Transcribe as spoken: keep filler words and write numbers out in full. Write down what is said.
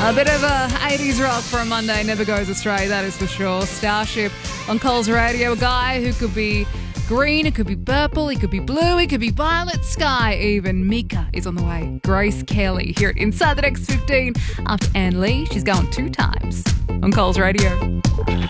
A bit of a eighties rock for a Monday never goes astray, that is for sure. Starship on Coles Radio, a guy who could be green, it could be purple, it could be blue, it could be violet sky even. Mika is on the way. Grace Kelly here at Inside the Next fifteen after Anne Lee. She's going two times on Coles Radio.